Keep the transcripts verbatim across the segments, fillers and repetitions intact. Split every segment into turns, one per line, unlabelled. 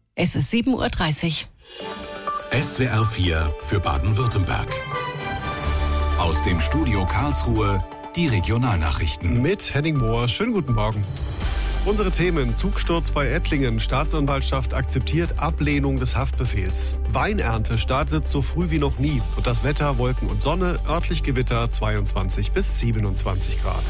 Es ist sieben Uhr dreißig.
S W R vier für Baden-Württemberg. Aus dem Studio Karlsruhe die Regionalnachrichten.
Mit Henning Mohr. Schönen guten Morgen. Unsere Themen: Zugsturz bei Ettlingen. Staatsanwaltschaft akzeptiert Ablehnung des Haftbefehls. Weinernte startet so früh wie noch nie. Und das Wetter: Wolken und Sonne, örtlich Gewitter, zweiundzwanzig bis siebenundzwanzig Grad.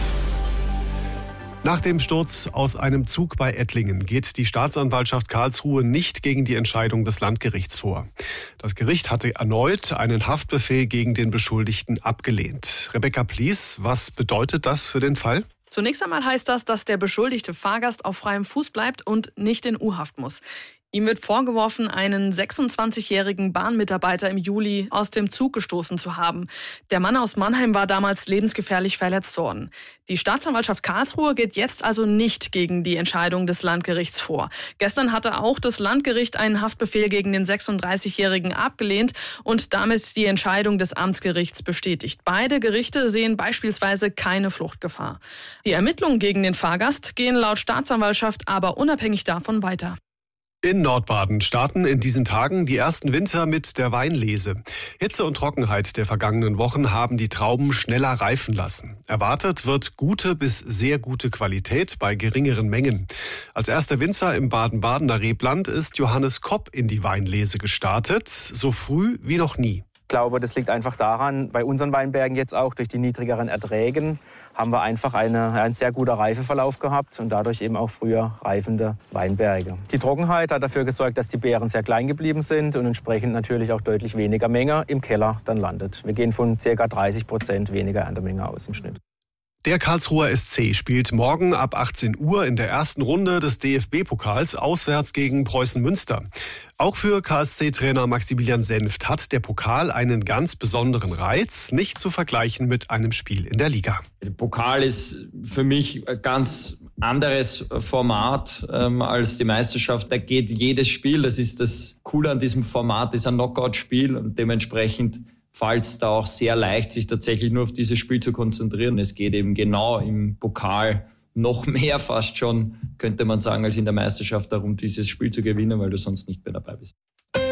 Nach dem Sturz aus einem Zug bei Ettlingen geht die Staatsanwaltschaft Karlsruhe nicht gegen die Entscheidung des Landgerichts vor. Das Gericht hatte erneut einen Haftbefehl gegen den Beschuldigten abgelehnt. Rebecca Plies, was bedeutet das für den Fall?
Zunächst einmal heißt das, dass der beschuldigte Fahrgast auf freiem Fuß bleibt und nicht in U-Haft muss. Ihm wird vorgeworfen, einen sechsundzwanzigjährigen Bahnmitarbeiter im Juli aus dem Zug gestoßen zu haben. Der Mann aus Mannheim war damals lebensgefährlich verletzt worden. Die Staatsanwaltschaft Karlsruhe geht jetzt also nicht gegen die Entscheidung des Landgerichts vor. Gestern hatte auch das Landgericht einen Haftbefehl gegen den sechsunddreißigjährigen abgelehnt und damit die Entscheidung des Amtsgerichts bestätigt. Beide Gerichte sehen beispielsweise keine Fluchtgefahr. Die Ermittlungen gegen den Fahrgast gehen laut Staatsanwaltschaft aber unabhängig davon weiter.
In Nordbaden starten in diesen Tagen die ersten Winter mit der Weinlese. Hitze und Trockenheit der vergangenen Wochen haben die Trauben schneller reifen lassen. Erwartet wird gute bis sehr gute Qualität bei geringeren Mengen. Als erster Winzer im Baden-Badener Rebland ist Johannes Kopp in die Weinlese gestartet, so früh wie noch nie.
Ich glaube, das liegt einfach daran, bei unseren Weinbergen jetzt auch durch die niedrigeren Erträgen haben wir einfach eine, ein sehr guter Reifeverlauf gehabt und dadurch eben auch früher reifende Weinberge. Die Trockenheit hat dafür gesorgt, dass die Beeren sehr klein geblieben sind und entsprechend natürlich auch deutlich weniger Menge im Keller dann landet. Wir gehen von ca. dreißig Prozent weniger Erntemenge aus im Schnitt.
Der Karlsruher S C spielt morgen ab achtzehn Uhr in der ersten Runde des D F B-Pokals auswärts gegen Preußen Münster. Auch für K S C-Trainer Maximilian Senft hat der Pokal einen ganz besonderen Reiz, nicht zu vergleichen mit einem Spiel in der Liga.
Der Pokal ist für mich ein ganz anderes Format ähm, als die Meisterschaft. Da geht jedes Spiel, das ist das Coole an diesem Format, ist ein Knockout-Spiel und dementsprechend fällt es da auch sehr leicht, sich tatsächlich nur auf dieses Spiel zu konzentrieren. Es geht eben genau im Pokal noch mehr fast schon, könnte man sagen, als in der Meisterschaft darum, dieses Spiel zu gewinnen, weil du sonst nicht mehr dabei bist.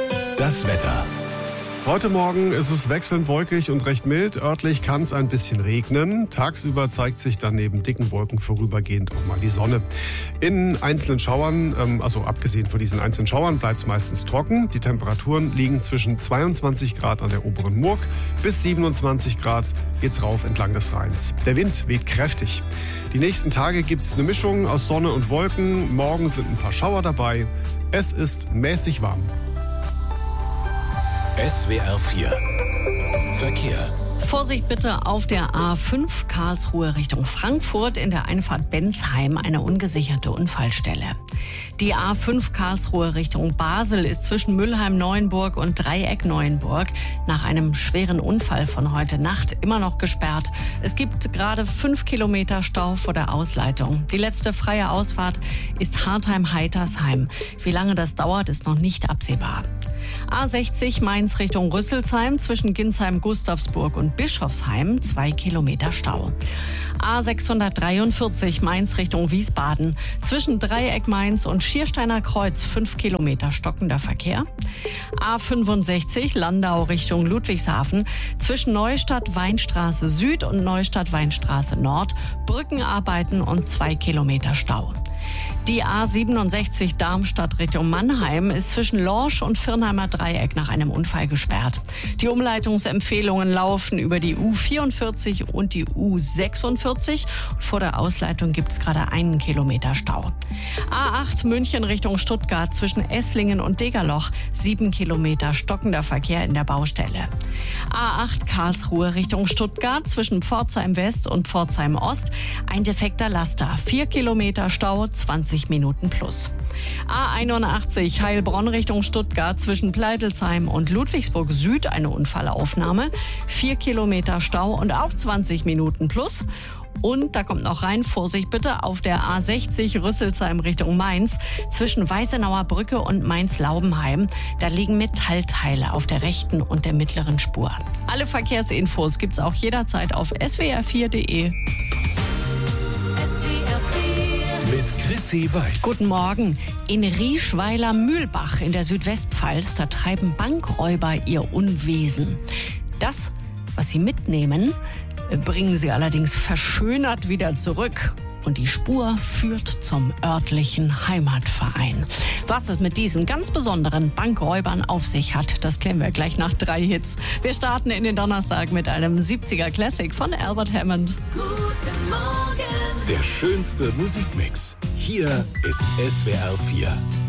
Das Wetter.
Heute Morgen ist es wechselnd wolkig und recht mild. Örtlich kann es ein bisschen regnen. Tagsüber zeigt sich dann neben dicken Wolken vorübergehend auch mal die Sonne. In einzelnen Schauern, also abgesehen von diesen einzelnen Schauern, bleibt es meistens trocken. Die Temperaturen liegen zwischen zweiundzwanzig Grad an der oberen Murg bis siebenundzwanzig Grad geht's rauf entlang des Rheins. Der Wind weht kräftig. Die nächsten Tage gibt es eine Mischung aus Sonne und Wolken. Morgen sind ein paar Schauer dabei. Es ist mäßig warm.
S W R vier Verkehr.
Vorsicht bitte auf der A fünf Karlsruhe Richtung Frankfurt in der Einfahrt Bensheim eine ungesicherte Unfallstelle. Die A fünf Karlsruhe Richtung Basel ist zwischen Mülheim-Neuenburg und Dreieck-Neuenburg nach einem schweren Unfall von heute Nacht immer noch gesperrt. Es gibt gerade fünf Kilometer Stau vor der Ausleitung. Die letzte freie Ausfahrt ist Hartheim-Heitersheim. Wie lange das dauert, ist noch nicht absehbar. A sechzig Mainz Richtung Rüsselsheim zwischen Ginsheim-Gustavsburg und Bischofsheim zwei Kilometer Stau. A sechshundertdreiundvierzig Mainz Richtung Wiesbaden zwischen Dreieck Mainz und Schiersteiner Kreuz fünf Kilometer stockender Verkehr. A fünfundsechzig Landau Richtung Ludwigshafen zwischen Neustadt Weinstraße Süd und Neustadt Weinstraße Nord Brückenarbeiten und zwei Kilometer Stau. Die A siebenundsechzig Darmstadt Richtung Mannheim ist zwischen Lorsch und Firnheimer Dreieck nach einem Unfall gesperrt. Die Umleitungsempfehlungen laufen über die U vierundvierzig und die U sechsundvierzig. Und vor der Ausleitung gibt es gerade einen Kilometer Stau. A acht München Richtung Stuttgart zwischen Esslingen und Degerloch sieben Kilometer stockender Verkehr in der Baustelle. A acht Karlsruhe Richtung Stuttgart zwischen Pforzheim West und Pforzheim Ost ein defekter Laster. vier Kilometer Stau, zwanzig Minuten plus. A einundachtzig Heilbronn Richtung Stuttgart zwischen Pleitelsheim und Ludwigsburg Süd eine Unfallaufnahme. vier Kilometer Stau und auch zwanzig Minuten plus. Und da kommt noch rein, Vorsicht bitte, auf der A sechzig Rüsselsheim Richtung Mainz zwischen Weißenauer Brücke und Mainz-Laubenheim. Da liegen Metallteile auf der rechten und der mittleren Spur. Alle Verkehrsinfos gibt's auch jederzeit auf s w r vier punkt d e.
Mit Chrissy Weiß.
Guten Morgen. In Rieschweiler-Mühlbach in der Südwestpfalz, da treiben Bankräuber ihr Unwesen. Das, was sie mitnehmen, bringen sie allerdings verschönert wieder zurück. Und die Spur führt zum örtlichen Heimatverein. Was es mit diesen ganz besonderen Bankräubern auf sich hat, das klären wir gleich nach drei Hits. Wir starten in den Donnerstag mit einem siebziger Classic von Albert Hammond.
Guten Morgen. Der schönste Musikmix. Hier ist S W R vier.